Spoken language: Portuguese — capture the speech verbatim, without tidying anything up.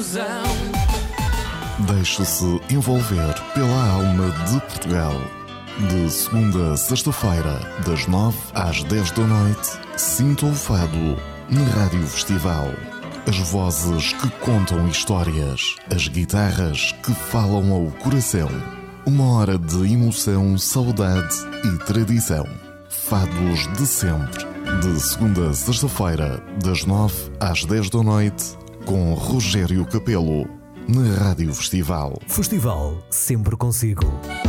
Deixe-se envolver pela alma de Portugal. De segunda a sexta-feira, das nove às dez da noite, sinta o fado na Rádio Festival. As vozes que contam histórias, as guitarras que falam ao coração. Uma hora de emoção, saudade e tradição. Fados de sempre. De segunda a sexta-feira, das nove às dez da noite, com Rogério Capelo, na Rádio Festival. Festival sempre consigo.